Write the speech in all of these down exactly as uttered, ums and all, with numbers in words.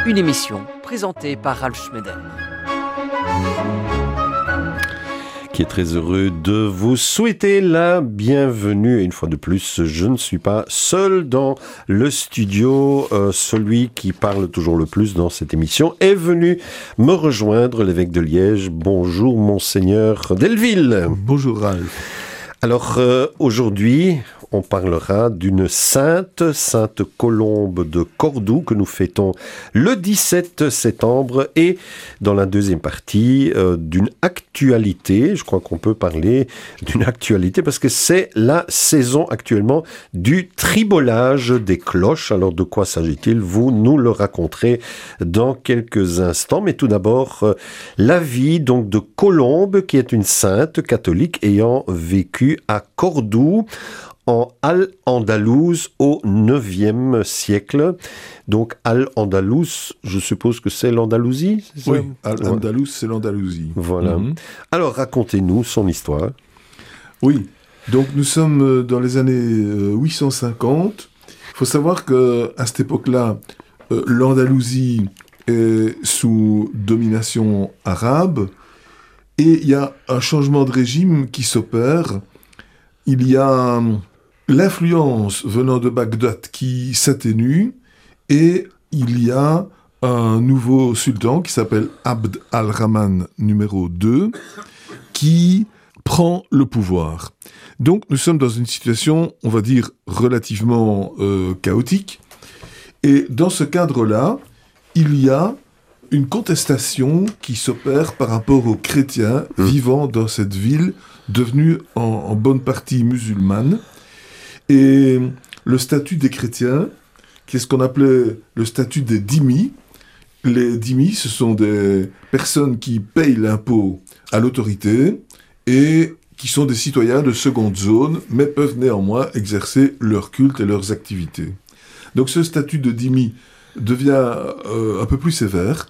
Une émission présentée par Ralf Schmeder. Qui est très heureux de vous souhaiter la bienvenue. Et une fois de plus, je ne suis pas seul dans le studio. Euh, celui qui parle toujours le plus dans cette émission est venu me rejoindre, l'évêque de Liège. Bonjour, monseigneur Delville. Bonjour, Ralf. Alors, euh, aujourd'hui, on parlera d'une sainte, sainte Colombe de Cordoue, que nous fêtons le dix-sept septembre, et dans la deuxième partie, euh, d'une actualité. Je crois qu'on peut parler d'une actualité parce que c'est la saison actuellement du tribolage des cloches. Alors, de quoi s'agit-il? Vous nous le raconterez dans quelques instants. Mais tout d'abord, euh, la vie donc de Colombe, qui est une sainte catholique ayant vécu à Cordoue, en Al-Andalouse au neuvième siècle. Donc Al-Andalouse, je suppose que c'est l'Andalousie, c'est ça? Oui, Al-Andalouse, c'est l'Andalousie. Voilà. Mm-hmm. Alors, racontez-nous son histoire. Oui, donc nous sommes dans les années huit cent cinquante. Il faut savoir qu'à cette époque-là, euh, l'Andalousie est sous domination arabe et il y a un changement de régime qui s'opère. Il y a l'influence venant de Bagdad qui s'atténue et il y a un nouveau sultan qui s'appelle Abd al-Rahman numéro deux qui prend le pouvoir. Donc nous sommes dans une situation, on va dire, relativement euh, chaotique. Et dans ce cadre-là, il y a une contestation qui s'opère par rapport aux chrétiens mmh. vivant dans cette ville devenue en, en bonne partie musulmane. Et le statut des chrétiens, qui est ce qu'on appelait le statut des dhimmis. Les dhimmis, ce sont des personnes qui payent l'impôt à l'autorité et qui sont des citoyens de seconde zone, mais peuvent néanmoins exercer leur culte et leurs activités. Donc ce statut de dhimmi devient euh, un peu plus sévère.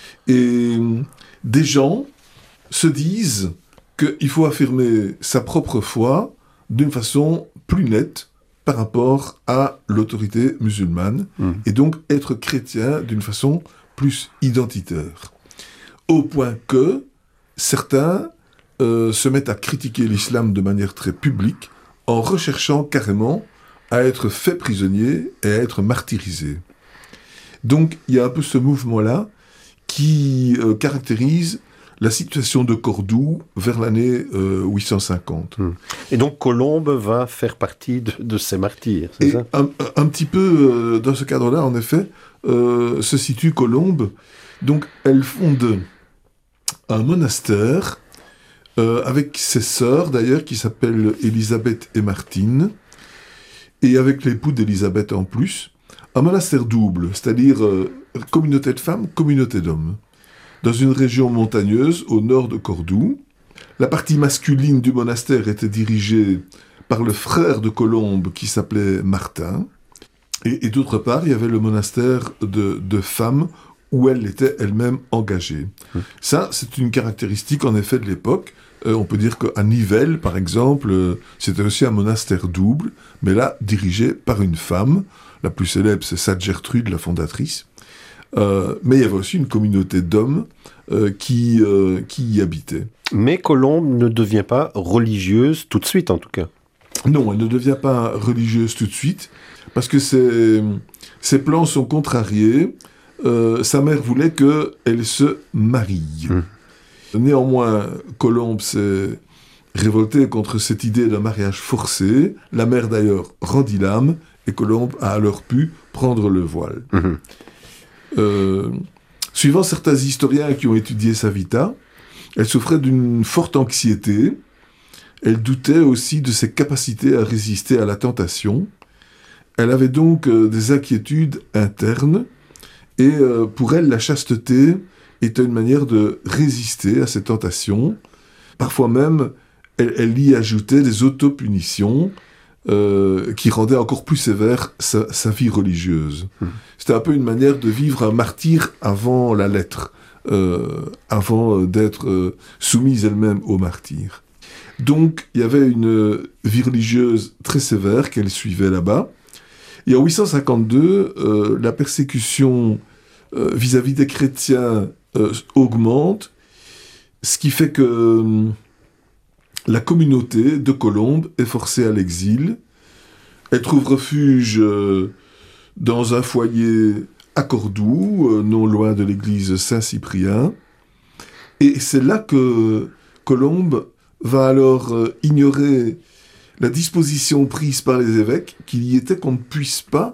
Et des gens se disent qu'il faut affirmer sa propre foi d'une façon plus nette par rapport à l'autorité musulmane, mmh. et donc être chrétien d'une façon plus identitaire. Au point que certains euh, se mettent à critiquer l'islam de manière très publique, en recherchant carrément à être faits prisonniers et à être martyrisés. Donc il y a un peu ce mouvement-là qui euh, caractérise la situation de Cordoue vers l'année euh, huit cent cinquante. Et donc Colombe va faire partie de, de ces martyrs, c'est Et ça? un, un petit peu euh, dans ce cadre-là, en effet, euh, se situe Colombe. Donc elle fonde un monastère euh, avec ses sœurs, d'ailleurs, qui s'appellent Élisabeth et Martine, et avec l'époux d'Élisabeth en plus. Un monastère double, c'est-à-dire euh, communauté de femmes, communauté d'hommes. Dans une région montagneuse au nord de Cordoue. La partie masculine du monastère était dirigée par le frère de Colombe qui s'appelait Martin. Et, et d'autre part, il y avait le monastère de, de femmes où elle était elle-même engagée. Mmh. Ça, c'est une caractéristique en effet de l'époque. Euh, on peut dire qu'à Nivelles, par exemple, euh, c'était aussi un monastère double, mais là, dirigé par une femme. La plus célèbre, c'est Sainte Gertrude, la fondatrice. Euh, mais il y avait aussi une communauté d'hommes euh, qui, euh, qui y habitaient. Mais Colombe ne devient pas religieuse tout de suite, en tout cas. Non, elle ne devient pas religieuse tout de suite, parce que ses, ses plans sont contrariés. Euh, sa mère voulait qu'elle se marie. Mmh. Néanmoins, Colombe s'est révoltée contre cette idée d'un mariage forcé. La mère, d'ailleurs, rendit l'âme, et Colombe a alors pu prendre le voile. Mmh. Euh, suivant certains historiens qui ont étudié sa vita, elle souffrait d'une forte anxiété. Elle doutait aussi de ses capacités à résister à la tentation. Elle avait donc euh, des inquiétudes internes et euh, pour elle, la chasteté était une manière de résister à ces tentations. Parfois même, elle, elle y ajoutait des autopunitions Euh, qui rendait encore plus sévère sa, sa vie religieuse. Mmh. C'était un peu une manière de vivre un martyre avant la lettre, euh, avant d'être euh, soumise elle-même au martyre. Donc, il y avait une vie religieuse très sévère qu'elle suivait là-bas. Et en huit cent cinquante-deux, euh, la persécution euh, vis-à-vis des chrétiens euh, augmente, ce qui fait que euh, la communauté de Colombe est forcée à l'exil. Elle trouve refuge euh, dans un foyer à Cordoue, euh, non loin de l'église Saint-Cyprien. Et c'est là que Colombe va alors euh, ignorer la disposition prise par les évêques, qu'il y était qu'on ne puisse pas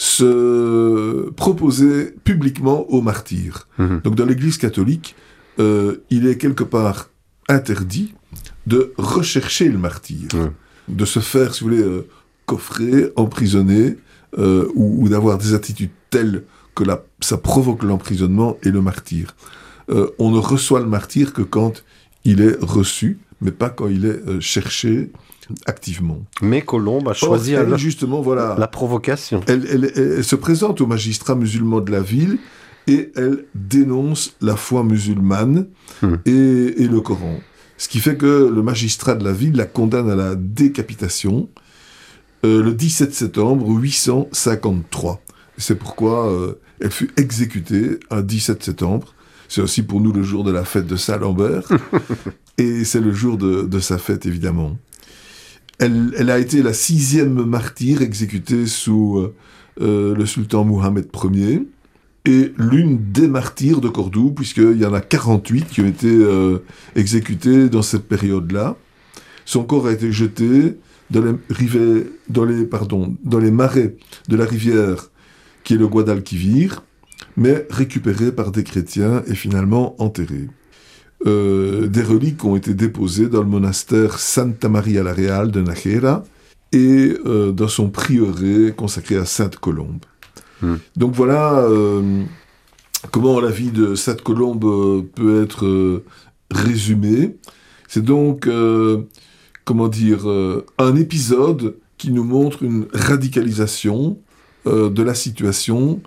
se proposer publiquement aux martyrs. Mmh. Donc dans l'église catholique, euh, il est quelque part interdit de rechercher le martyr, mmh. de se faire, si vous voulez, euh, coffrer, emprisonner, euh, ou, ou d'avoir des attitudes telles que la, ça provoque l'emprisonnement et le martyr. Euh, on ne reçoit le martyr que quand il est reçu, mais pas quand il est euh, cherché activement. Mais Colombe a choisi Or, elle, la, justement, voilà, la provocation. Elle, elle, elle, elle se présente aux magistrats musulmans de la ville et elle dénonce la foi musulmane mmh. et, et le Coran. Ce qui fait que le magistrat de la ville la condamne à la décapitation euh, le dix-sept septembre huit cent cinquante-trois. C'est pourquoi euh, elle fut exécutée un dix-sept septembre. C'est aussi pour nous le jour de la fête de Saint-Lambert. Et c'est le jour de, de sa fête, évidemment. Elle, elle a été la sixième martyre exécutée sous euh, le sultan Mohamed Ier et l'une des martyrs de Cordoue, puisqu'il y en a quarante-huit qui ont été euh, exécutés dans cette période-là. Son corps a été jeté dans les, rivets, dans les, pardon, dans les marais de la rivière qui est le Guadalquivir, mais récupéré par des chrétiens et finalement enterré. Euh, des reliques ont été déposées dans le monastère Santa Maria la Real de Nájera et euh, dans son prieuré consacré à Sainte Colombe. Mmh. Donc voilà euh, comment la vie de Sainte Colombe euh, peut être euh, résumée. C'est donc, euh, comment dire, euh, un épisode qui nous montre une radicalisation euh, de la situation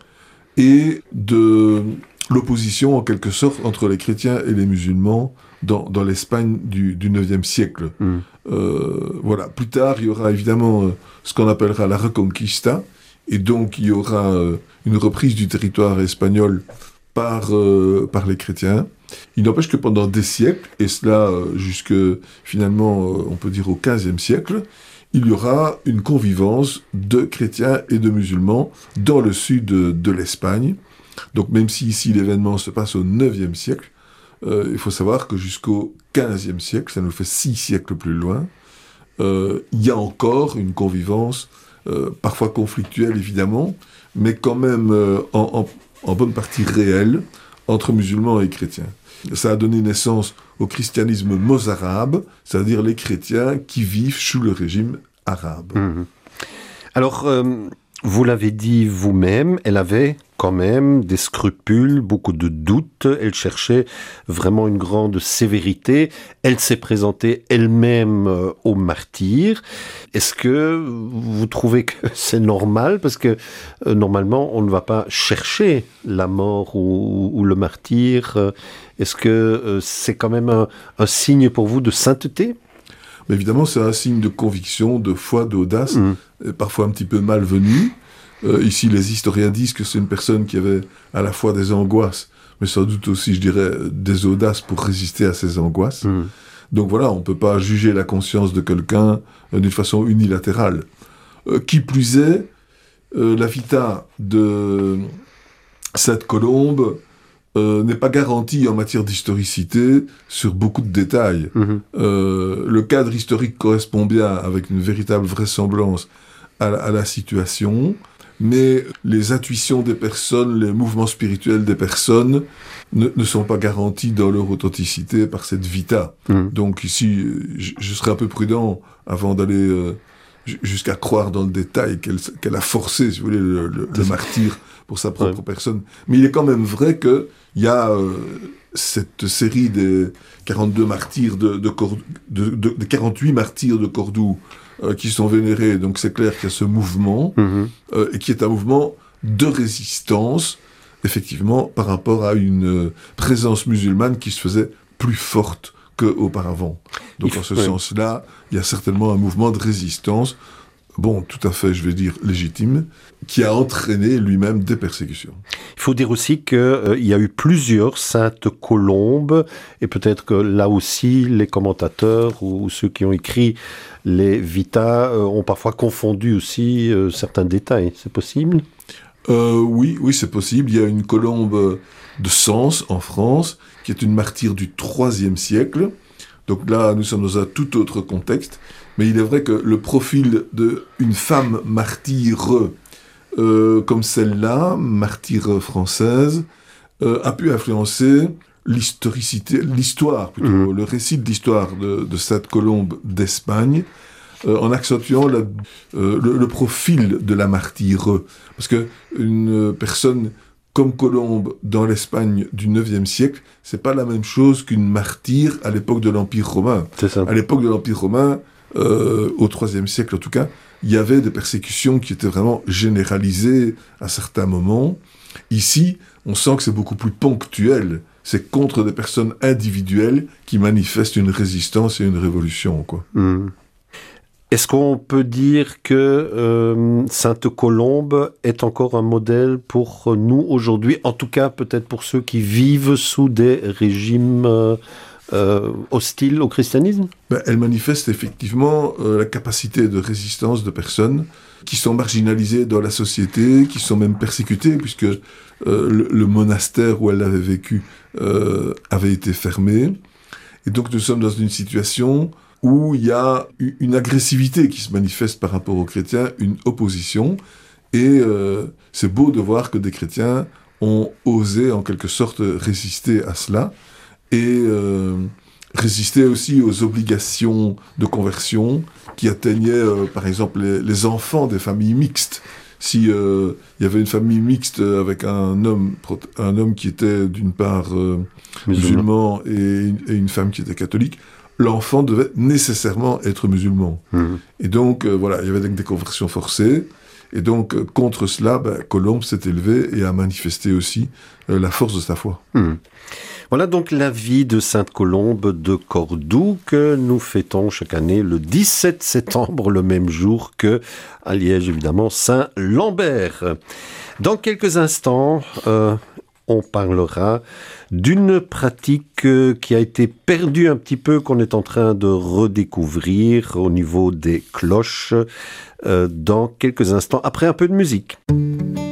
et de l'opposition, en quelque sorte, entre les chrétiens et les musulmans dans, dans l'Espagne du, du neuvième siècle. Mm. Euh, voilà. Plus tard, il y aura évidemment euh, ce qu'on appellera la Reconquista, et donc il y aura euh, une reprise du territoire espagnol par, euh, par les chrétiens. Il n'empêche que pendant des siècles, et cela euh, jusque, finalement, euh, on peut dire au quinzième siècle, il y aura une convivence de chrétiens et de musulmans dans le sud de, de l'Espagne. Donc même si ici l'événement se passe au neuvième siècle, euh, il faut savoir que jusqu'au quinzième siècle, ça nous fait six siècles plus loin, euh, il y a encore une convivence, euh, parfois conflictuelle évidemment, mais quand même euh, en, en, en bonne partie réelle, entre musulmans et chrétiens. Ça a donné naissance au christianisme mozarabe, c'est-à-dire les chrétiens qui vivent sous le régime arabe. Mmh. Alors, euh, vous l'avez dit vous-même, elle avait quand même des scrupules, beaucoup de doutes, elle cherchait vraiment une grande sévérité, elle s'est présentée elle-même euh, aux martyrs. Est-ce que vous trouvez que c'est normal? Parce que euh, normalement, on ne va pas chercher la mort ou, ou le martyr. Est-ce que euh, c'est quand même un, un signe pour vous de sainteté? Mais évidemment, c'est un signe de conviction, de foi, d'audace, mmh. et parfois un petit peu malvenu. Euh, ici, les historiens disent que c'est une personne qui avait à la fois des angoisses, mais sans doute aussi, je dirais, des audaces pour résister à ces angoisses. Mmh. Donc voilà, on ne peut pas juger la conscience de quelqu'un euh, d'une façon unilatérale. Euh, qui plus est, euh, la vita de Sainte Colombe euh, n'est pas garantie en matière d'historicité sur beaucoup de détails. Mmh. Euh, le cadre historique correspond bien avec une véritable vraisemblance à la, à la situation, mais les intuitions des personnes, les mouvements spirituels des personnes ne, ne sont pas garantis dans leur authenticité par cette vita. Mmh. Donc ici, je, je serai un peu prudent avant d'aller euh, jusqu'à croire dans le détail qu'elle, qu'elle a forcé, si vous voulez, le, le, le martyr pour sa propre ouais. personne. Mais il est quand même vrai qu'il y a euh, cette série des quarante-deux martyrs de, de, Cordoue, de, de, de quarante-huit martyrs de Cordoue euh, qui sont vénérés. Donc c'est clair qu'il y a ce mouvement, mmh. euh, et qui est un mouvement de résistance, effectivement, par rapport à une euh, présence musulmane qui se faisait plus forte qu'auparavant. Donc il en ce ouais. sens-là, il y a certainement un mouvement de résistance bon, tout à fait, je vais dire, légitime, qui a entraîné lui-même des persécutions. Il faut dire aussi qu'il euh, y a eu plusieurs saintes colombes, et peut-être que là aussi, les commentateurs ou, ou ceux qui ont écrit les Vita euh, ont parfois confondu aussi euh, certains détails. C'est possible ? euh, Oui, oui, c'est possible. Il y a une colombe de Sens, en France, qui est une martyre du troisième siècle. Donc là, nous sommes dans un tout autre contexte. Mais il est vrai que le profil d'une femme martyre euh, comme celle-là, martyre française, euh, a pu influencer l'historicité, l'histoire plutôt, mmh. le récit de l'histoire de, de Sainte Colombe d'Espagne, euh, en accentuant la, euh, le, le profil de la martyre. Parce qu'une personne comme Colombe dans l'Espagne du neuvième siècle, c'est pas la même chose qu'une martyre à l'époque de l'Empire romain. C'est ça. À l'époque de l'Empire romain, euh, au troisième siècle en tout cas, il y avait des persécutions qui étaient vraiment généralisées à certains moments. Ici, on sent que c'est beaucoup plus ponctuel. C'est contre des personnes individuelles qui manifestent une résistance et une révolution, quoi. Mmh. Est-ce qu'on peut dire que euh, Sainte Colombe est encore un modèle pour nous aujourd'hui, en tout cas peut-être pour ceux qui vivent sous des régimes euh, euh, hostiles au christianisme ? Ben, elle manifeste effectivement euh, la capacité de résistance de personnes qui sont marginalisées dans la société, qui sont même persécutées, puisque euh, le, le monastère où elle avait vécu euh, avait été fermé. Et donc nous sommes dans une situation où il y a une agressivité qui se manifeste par rapport aux chrétiens, une opposition, et euh, c'est beau de voir que des chrétiens ont osé en quelque sorte résister à cela, et euh, résister aussi aux obligations de conversion qui atteignaient euh, par exemple les, les enfants des familles mixtes. Si euh, il y avait une famille mixte avec un homme, un homme qui était d'une part euh, musulman et une, et une femme qui était catholique, l'enfant devait nécessairement être musulman. Mmh. Et donc, euh, voilà, il y avait des conversions forcées. Et donc, euh, contre cela, ben, Colombe s'est élevé et a manifesté aussi euh, la force de sa foi. Mmh. Voilà donc la vie de Sainte Colombe de Cordoue que nous fêtons chaque année le dix-sept septembre, le même jour que, à Liège évidemment, Saint-Lambert. Dans quelques instants, euh, on parlera d'une pratique qui a été perdue un petit peu, qu'on est en train de redécouvrir au niveau des cloches, euh, dans quelques instants, après un peu de musique.